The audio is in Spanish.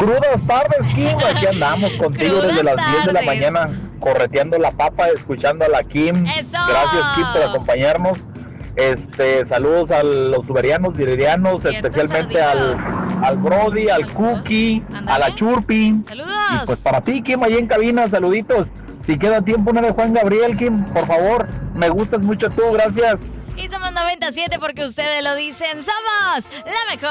Crudas tardes, Kim. Aquí andamos contigo Crudas desde las 10 de la tardes. mañana, correteando la papa, escuchando a la Kim. ¡Eso! Gracias, Kim, por acompañarnos. Saludos a los tuberianos, viridianos, Cierto, especialmente saluditos. al Brody, al Cookie, Ándale. a la Churpi. ¡Saludos! Y pues para ti, Kim, ahí en cabina, saluditos. Si queda tiempo, una de Juan Gabriel, Kim, por favor. Me gustas mucho tú, gracias. Y somos 97 porque ustedes lo dicen. ¡Somos la mejor!